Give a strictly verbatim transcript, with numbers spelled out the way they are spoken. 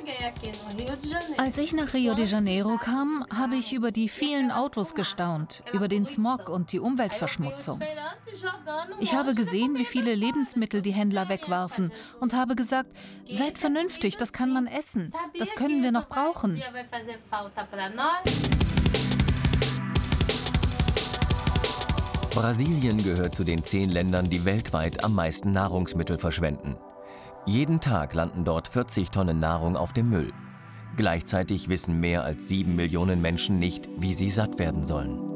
Als ich nach Rio de Janeiro kam, habe ich über die vielen Autos gestaunt, über den Smog und die Umweltverschmutzung. Ich habe gesehen, wie viele Lebensmittel die Händler wegwarfen und habe gesagt, seid vernünftig, das kann man essen, das können wir noch brauchen. Brasilien gehört zu den zehn Ländern, die weltweit am meisten Nahrungsmittel verschwenden. Jeden Tag landen dort vierzig Tonnen Nahrung auf dem Müll. Gleichzeitig wissen mehr als sieben Millionen Menschen nicht, wie sie satt werden sollen.